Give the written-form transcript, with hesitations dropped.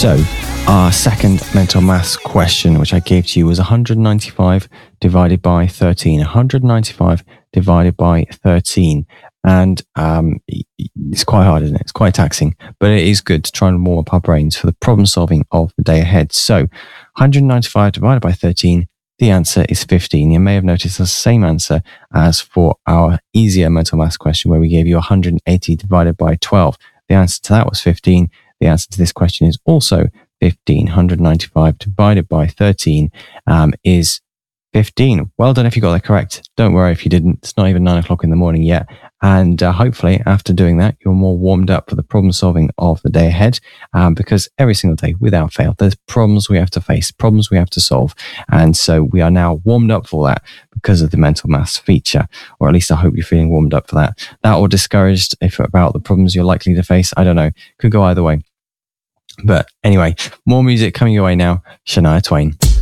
So, our second mental maths question, which I gave to you, was 195 divided by 13. 195 divided by 13. And it's quite hard, isn't it? It's quite taxing, but it is good to try and warm up our brains for the problem solving of the day ahead. So 195 divided by 13, the answer is 15. You may have noticed the same answer as for our easier mental maths question where we gave you 180 divided by 12. The answer to that was 15. The answer to this question is also 15. 195 divided by 13 is 15. Well done if you got that correct. Don't worry if you didn't. It's not even 9 o'clock in the morning yet. And hopefully after doing that, you're more warmed up for the problem solving of the day ahead, because every single day, without fail, there's problems we have to face, problems we have to solve. And so we are now warmed up for that because of the mental maths feature, or at least I hope you're feeling warmed up for that. That or discouraged if about the problems you're likely to face. I don't know. Could go either way. But anyway, more music coming your way now. Shania Twain.